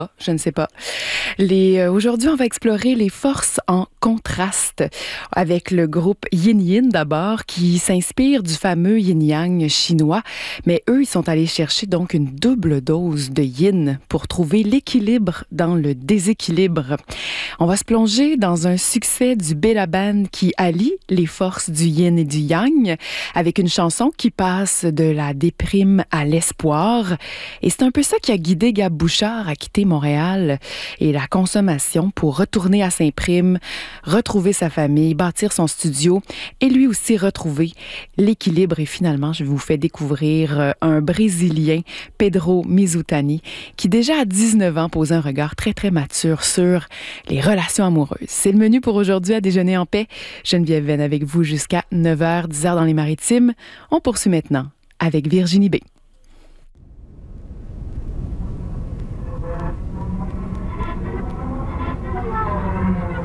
Je ne sais pas. Aujourd'hui, on va explorer les forces en contraste avec le groupe Yin Yin d'abord, qui s'inspire du fameux yin-yang chinois. Mais eux, ils sont allés chercher donc une double dose de yin pour trouver l'équilibre dans le déséquilibre. On va se plonger dans un succès du Bella Band qui allie les forces du yin et du yang avec une chanson qui passe de la déprime à l'espoir. Et c'est un peu ça qui a guidé Gab Bouchard à quitter Montréal et la consommation pour retourner à Saint-Prime, retrouver sa famille, bâtir son studio et lui aussi retrouver l'équilibre. Et finalement, je vous fais découvrir un Brésilien, Pedro Mizutani, qui déjà à 19 ans pose un regard très, très mature sur les relations amoureuses. C'est le menu pour aujourd'hui à Déjeuner en paix. Geneviève Venn avec vous jusqu'à 9h, 10h dans les Maritimes. On poursuit maintenant avec Virginie B.